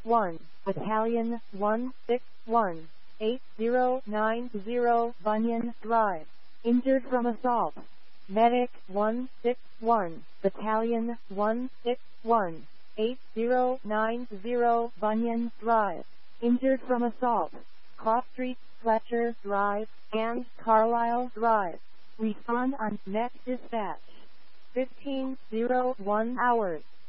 1, Battalion 161, 8090 Bunyan Drive. Injured from assault. Medic 161, Battalion 161, 8090 Bunyan Drive. Injured from assault. Cross Street, Fletcher Drive, and Carlisle Drive. Respond on next dispatch. 15:01 hours.